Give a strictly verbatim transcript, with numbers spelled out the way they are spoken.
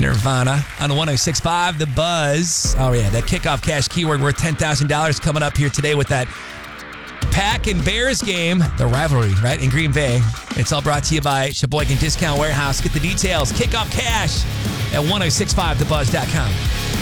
Nirvana on the one oh six point five, The Buzz. Oh, yeah, that kickoff cash keyword worth ten thousand dollars coming up here today with that Pack and Bears game, the rivalry, right, in Green Bay. It's all brought to you by Sheboygan Discount Warehouse. Get the details. Kickoff cash at ten sixty-five the buzz dot com.